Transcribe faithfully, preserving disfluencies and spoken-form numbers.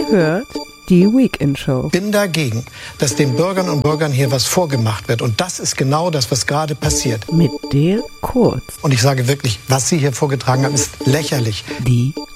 Ihr hört die Weekend Show. Ich bin dagegen, dass den Bürgern und Bürgern hier was vorgemacht wird. Und das ist genau das, was gerade passiert. Mit Dale Kurz. Und ich sage wirklich, was Sie hier vorgetragen haben, ist lächerlich. Die